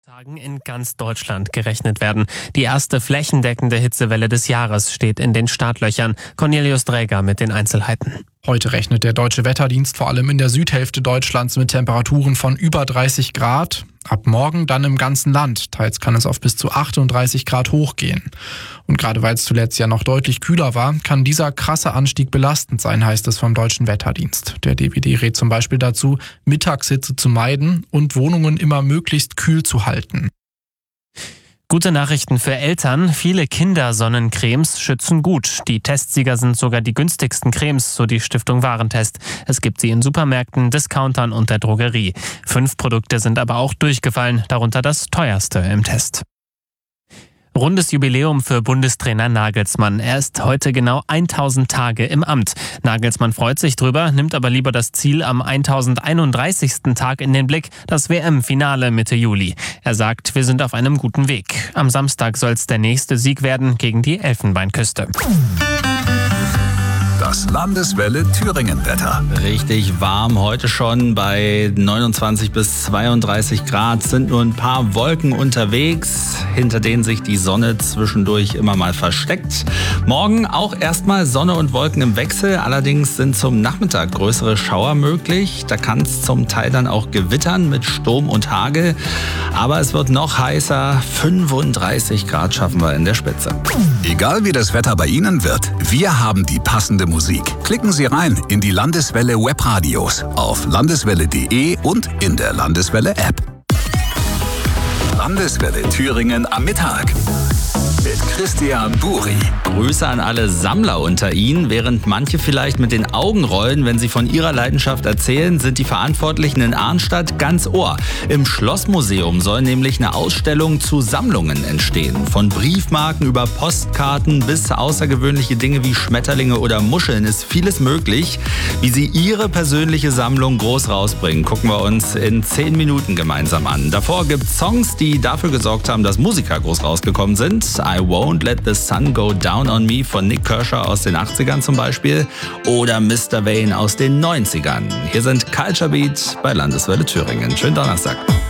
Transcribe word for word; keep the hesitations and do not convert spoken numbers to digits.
Tagen in ganz Deutschland gerechnet werden. Die erste flächendeckende Hitzewelle des Jahres steht in den Startlöchern. Cornelius Dräger mit den Einzelheiten. Heute rechnet der Deutsche Wetterdienst vor allem in der Südhälfte Deutschlands mit Temperaturen von über dreißig Grad. Ab morgen dann im ganzen Land. Teils kann es auf bis zu achtunddreißig Grad hochgehen. Und gerade weil es zuletzt ja noch deutlich kühler war, kann dieser krasse Anstieg belastend sein, heißt es vom Deutschen Wetterdienst. Der D W D rät zum Beispiel dazu, Mittagshitze zu meiden und Wohnungen immer möglichst kühl zu halten. Gute Nachrichten für Eltern. Viele Kindersonnencremes schützen gut. Die Testsieger sind sogar die günstigsten Cremes, so die Stiftung Warentest. Es gibt sie in Supermärkten, Discountern und der Drogerie. Fünf Produkte sind aber auch durchgefallen, darunter das teuerste im Test. Rundes Jubiläum für Bundestrainer Nagelsmann. Er ist heute genau tausend Tage im Amt. Nagelsmann freut sich drüber, nimmt aber lieber das Ziel am tausendeinunddreißigsten Tag in den Blick, das W M-Finale Mitte Juli. Er sagt, wir sind auf einem guten Weg. Am Samstag soll es der nächste Sieg werden gegen die Elfenbeinküste. Das Landeswelle Thüringen-Wetter. Richtig warm heute schon bei neunundzwanzig bis zweiunddreißig Grad. Sind nur ein paar Wolken unterwegs, hinter denen sich die Sonne zwischendurch immer mal versteckt. Morgen auch erstmal Sonne und Wolken im Wechsel. Allerdings sind zum Nachmittag größere Schauer möglich. Da kann es zum Teil dann auch gewittern mit Sturm und Hagel. Aber es wird noch heißer. fünfunddreißig Grad schaffen wir in der Spitze. Egal wie das Wetter bei Ihnen wird, wir haben die passende Musik. Klicken Sie rein in die Landeswelle Webradios auf landeswelle punkt de und in der Landeswelle App. Landeswelle Thüringen am Mittag mit Christian Buri. Grüße an alle Sammler unter Ihnen. Während manche vielleicht mit den Augen rollen, wenn sie von ihrer Leidenschaft erzählen, sind die Verantwortlichen in Arnstadt ganz Ohr. Im Schlossmuseum soll nämlich eine Ausstellung zu Sammlungen entstehen. Von Briefmarken über Postkarten bis außergewöhnliche Dinge wie Schmetterlinge oder Muscheln ist vieles möglich. Wie Sie Ihre persönliche Sammlung groß rausbringen, gucken wir uns in zehn Minuten gemeinsam an. Davor gibt es Songs, die dafür gesorgt haben, dass Musiker groß rausgekommen sind. I Won't Let the Sun Go Down on Me von Nick Kershaw aus den achtzigern zum Beispiel oder Mister Wayne aus den neunzigern. Hier sind Culture Beat bei Landeswelle Thüringen. Schönen Donnerstag.